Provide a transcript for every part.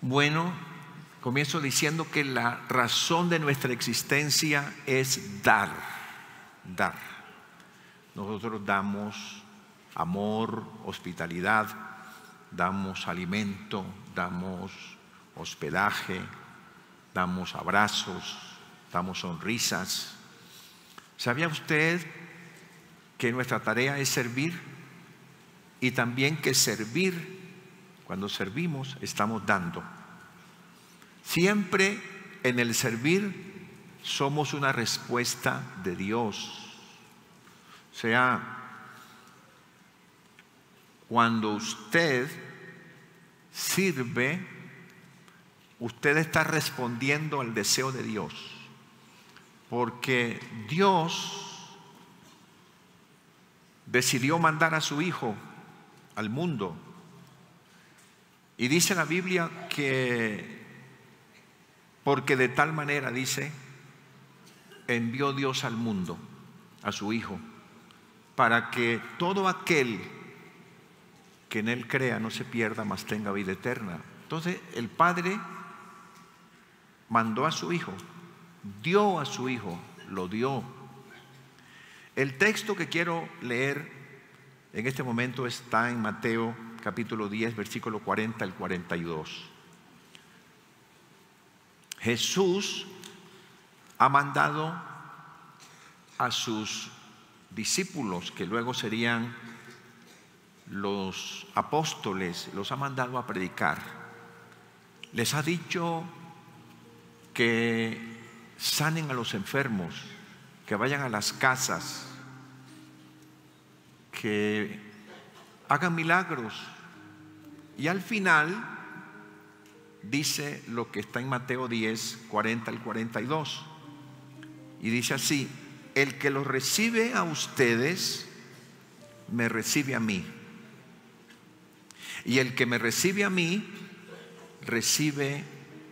Bueno, comienzo diciendo que la razón de nuestra existencia es dar. Nosotros damos amor, hospitalidad, damos alimento, damos hospedaje, damos abrazos, damos sonrisas. ¿Sabía usted que nuestra tarea es servir? Y también que servir, cuando servimos, estamos dando. Siempre en el servir somos una respuesta de Dios. O sea, cuando usted sirve, usted está respondiendo al deseo de Dios. Porque Dios decidió mandar a su Hijo al mundo. Y dice la Biblia que, porque de tal manera, dice, envió Dios al mundo, a su Hijo, para que todo aquel que en Él crea no se pierda, mas tenga vida eterna. Entonces el Padre mandó a su Hijo, dio a su Hijo, lo dio. El texto que quiero leer en este momento está en Mateo capítulo 10, versículo 40 al 42. Jesús ha mandado a sus discípulos, que luego serían los apóstoles, los ha mandado a predicar. Les ha dicho que sanen a los enfermos, que vayan a las casas, que hagan milagros. Y al final dice lo que está en Mateo 10, 40 al 42. Y dice así: el que los recibe a ustedes, me recibe a mí. Y el que me recibe a mí, recibe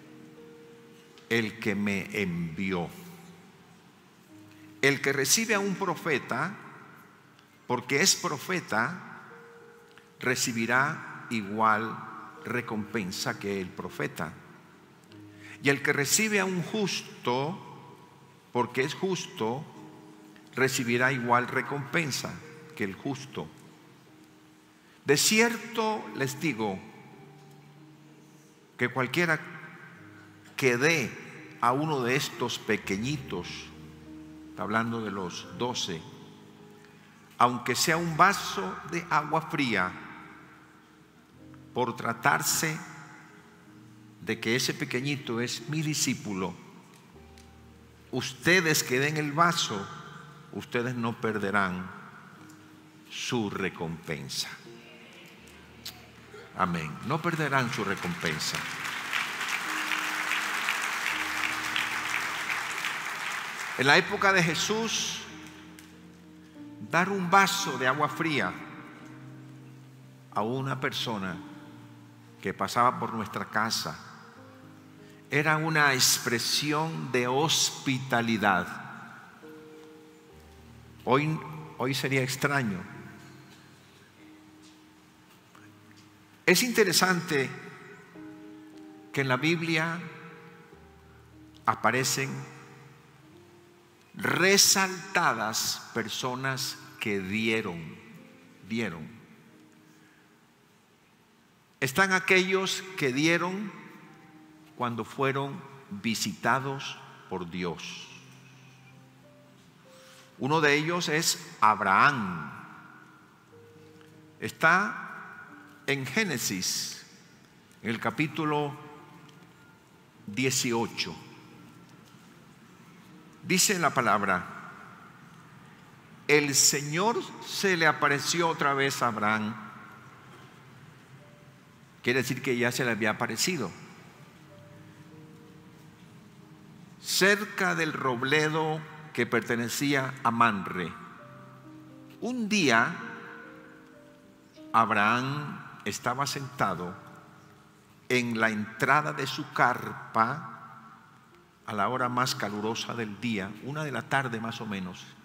el que me envió. El que recibe a un profeta, porque es profeta, recibirá igual recompensa que el profeta. Y el que recibe a un justo, porque es justo, recibirá igual recompensa que el justo. De cierto les digo que cualquiera que dé a uno de estos pequeñitos, está hablando de los 12, aunque sea un vaso de agua fría, por tratarse de que ese pequeñito es mi discípulo, ustedes que den el vaso, ustedes no perderán su recompensa. Amén. No perderán su recompensa. En la época de Jesús, dar un vaso de agua fría a una persona que pasaba por nuestra casa era una expresión de hospitalidad. Hoy sería extraño. Es interesante que en la Biblia aparecen resaltadas personas que dieron. Están aquellos que dieron cuando fueron visitados por Dios. Uno de ellos es Abraham. Está en Génesis, en el capítulo 18. Dice la palabra: el Señor se le apareció otra vez a Abraham. Quiere decir que ya se le había aparecido, cerca del robledo que pertenecía a Mamre. Un día Abraham estaba sentado en la entrada de su carpa a la hora más calurosa del día, 1 de la tarde más o menos,